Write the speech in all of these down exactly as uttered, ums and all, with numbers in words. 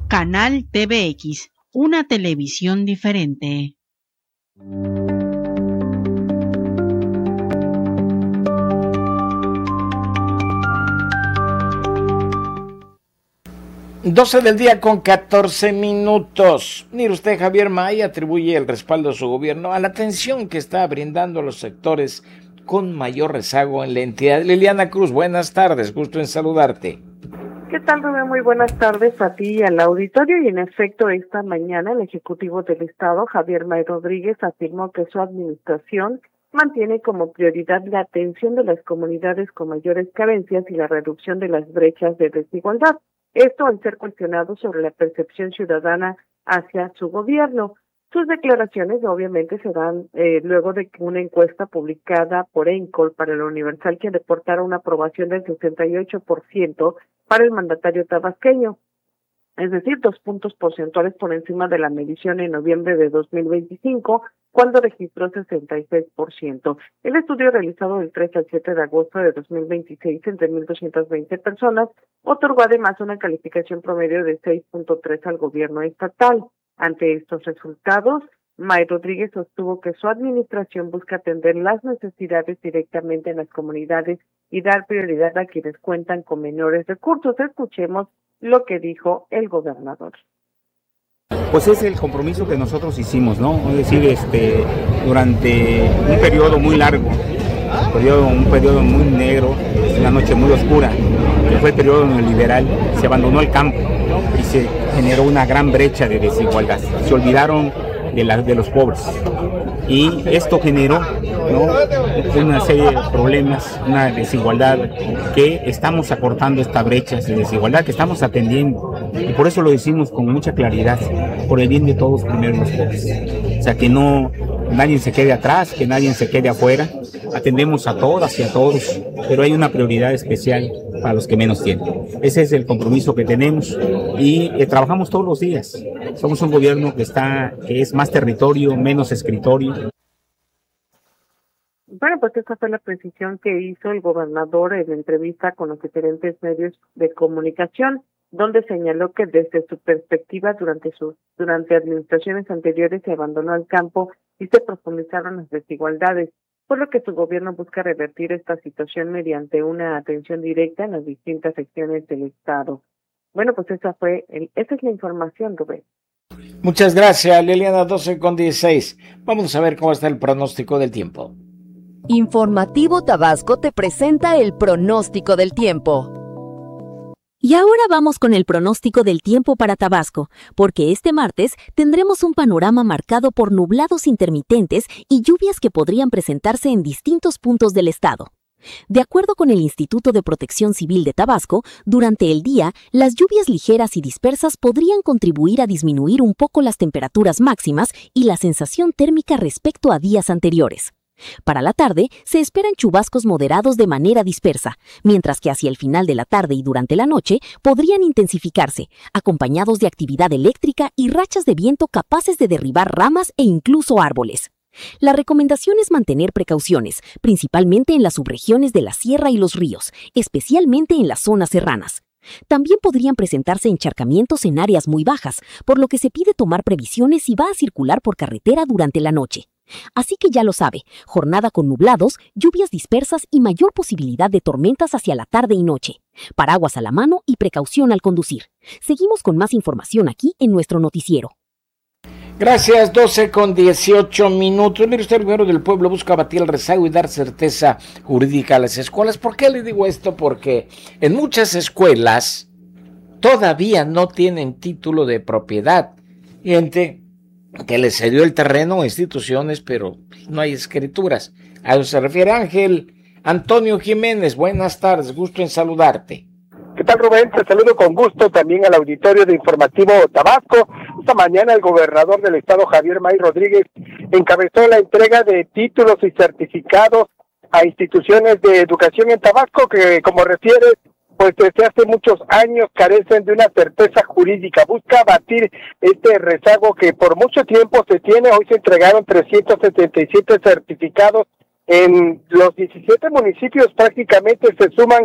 Canal T V X, una televisión diferente. doce del día con catorce minutos. Mire usted, Javier May atribuye el respaldo de su gobierno a la atención que está brindando a los sectores con mayor rezago en la entidad. Liliana Cruz, buenas tardes, gusto en saludarte. ¿Qué tal, Rubén? Muy buenas tardes a ti y al auditorio. Y en efecto, esta mañana el Ejecutivo del Estado, Javier May Rodríguez, afirmó que su administración mantiene como prioridad la atención de las comunidades con mayores carencias y la reducción de las brechas de desigualdad. Esto al ser cuestionado sobre la percepción ciudadana hacia su gobierno. Sus declaraciones obviamente se dan eh, luego de que una encuesta publicada por ENCOL para el Universal que reportara una aprobación del sesenta y ocho por ciento para el mandatario tabasqueño, es decir, dos puntos porcentuales por encima de la medición en noviembre de dos mil veinticinco, cuando registró sesenta y seis por ciento. El estudio realizado del tres al siete de agosto de dos mil veintiséis entre mil doscientas veinte personas otorgó además una calificación promedio de seis punto tres al gobierno estatal. Ante estos resultados, May Rodríguez sostuvo que su administración busca atender las necesidades directamente en las comunidades y dar prioridad a quienes cuentan con menores recursos. Escuchemos lo que dijo el gobernador. Pues es el compromiso que nosotros hicimos, ¿no? Es decir, este, durante un periodo muy largo, un periodo, un periodo muy negro, una noche muy oscura, que fue el periodo neoliberal, se abandonó el campo y se generó una gran brecha de desigualdad. Se olvidaron de, la, de los pobres y esto generó, ¿no?, una serie de problemas, una desigualdad que estamos acortando, esta brecha de desigualdad que estamos atendiendo, y por eso lo decimos con mucha claridad, por el bien de todos, primero los pobres, o sea, que no nadie se quede atrás, que nadie se quede afuera. Atendemos a todas y a todos, pero hay una prioridad especial para los que menos tienen. Ese es el compromiso que tenemos y eh, trabajamos todos los días. Somos un gobierno que está, que es más territorio, menos escritorio. Bueno, pues esta fue la precisión que hizo el gobernador en entrevista con los diferentes medios de comunicación, donde señaló que desde su perspectiva durante sus durante administraciones anteriores se abandonó el campo y se profundizaron las desigualdades, por lo que su gobierno busca revertir esta situación mediante una atención directa en las distintas secciones del Estado. Bueno, pues esa fue el, esa es la información, Rubén. Muchas gracias, Liliana. Doce con dieciséis. Vamos a ver cómo está el pronóstico del tiempo. Informativo Tabasco te presenta el pronóstico del tiempo. Y ahora vamos con el pronóstico del tiempo para Tabasco, porque este martes tendremos un panorama marcado por nublados intermitentes y lluvias que podrían presentarse en distintos puntos del estado. De acuerdo con el Instituto de Protección Civil de Tabasco, durante el día, las lluvias ligeras y dispersas podrían contribuir a disminuir un poco las temperaturas máximas y la sensación térmica respecto a días anteriores. Para la tarde, se esperan chubascos moderados de manera dispersa, mientras que hacia el final de la tarde y durante la noche podrían intensificarse, acompañados de actividad eléctrica y rachas de viento capaces de derribar ramas e incluso árboles. La recomendación es mantener precauciones, principalmente en las subregiones de la sierra y los ríos, especialmente en las zonas serranas. También podrían presentarse encharcamientos en áreas muy bajas, por lo que se pide tomar previsiones si va a circular por carretera durante la noche. Así que ya lo sabe, jornada con nublados, lluvias dispersas y mayor posibilidad de tormentas hacia la tarde y noche. Paraguas a la mano y precaución al conducir. Seguimos con más información aquí en nuestro noticiero. Gracias, doce con dieciocho minutos. Mire usted, el gobierno del pueblo busca abatir el rezago y dar certeza jurídica a las escuelas. ¿Por qué le digo esto? Porque en muchas escuelas todavía no tienen título de propiedad. Gente que les cedió el terreno a instituciones, pero no hay escrituras. A eso se refiere Ángel Antonio Jiménez. Buenas tardes, gusto en saludarte. ¿Qué tal, Rubén? Te saludo con gusto también al auditorio de Informativo Tabasco. Esta mañana el gobernador del estado, Javier May Rodríguez, encabezó la entrega de títulos y certificados a instituciones de educación en Tabasco que, como refieres, pues desde hace muchos años carecen de una certeza jurídica. Busca abatir este rezago que por mucho tiempo se tiene. Hoy se entregaron trescientos setenta y siete certificados en los diecisiete municipios, prácticamente se suman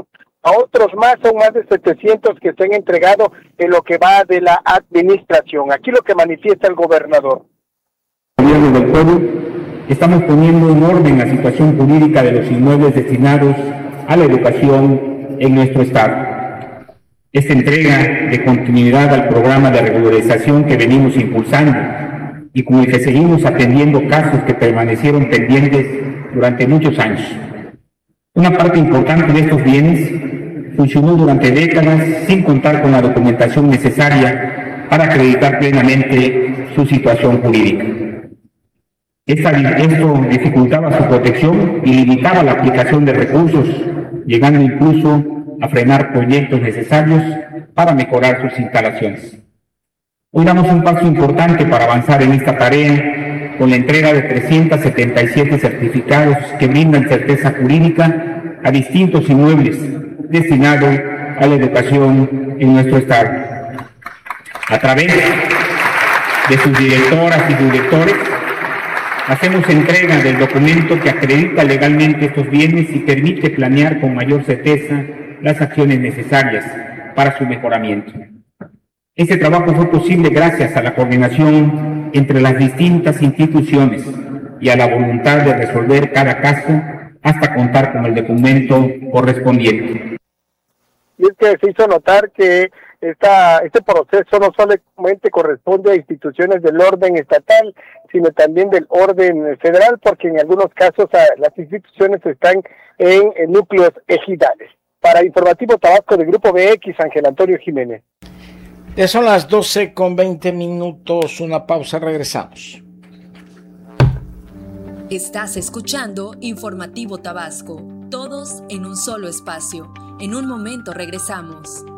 a otros más, son más de setecientos que se han entregado en lo que va de la administración. Aquí lo que manifiesta el gobernador. Gobierno del pueblo, estamos poniendo en orden la situación jurídica de los inmuebles destinados a la educación en nuestro estado. Esta entrega de continuidad al programa de regularización que venimos impulsando y con el que seguimos atendiendo casos que permanecieron pendientes durante muchos años. Una parte importante de estos bienes funcionó durante décadas sin contar con la documentación necesaria para acreditar plenamente su situación jurídica. Esta, esto dificultaba su protección y limitaba la aplicación de recursos, llegando incluso a frenar proyectos necesarios para mejorar sus instalaciones. Hoy damos un paso importante para avanzar en esta tarea con la entrega de trescientos setenta y siete certificados que brindan certeza jurídica a distintos inmuebles destinados a la educación en nuestro estado. A través de sus directoras y directores, hacemos entrega del documento que acredita legalmente estos bienes y permite planear con mayor certeza las acciones necesarias para su mejoramiento. Este trabajo fue posible gracias a la coordinación entre las distintas instituciones y a la voluntad de resolver cada caso hasta contar con el documento correspondiente. Y es que se hizo notar que esta, este proceso no solamente corresponde a instituciones del orden estatal, sino también del orden federal, porque en algunos casos a, las instituciones están en, en núcleos ejidales. Para Informativo Tabasco del Grupo B X, Ángel Antonio Jiménez. Ya son las doce con veinte minutos, una pausa, regresamos. Estás escuchando Informativo Tabasco, todos en un solo espacio. En un momento regresamos.